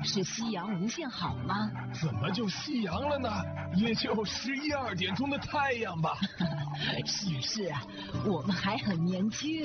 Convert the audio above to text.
是夕阳无限好吗？ 怎么就夕阳了呢？也就11、2点钟的太阳吧。 是啊，我们还很年轻。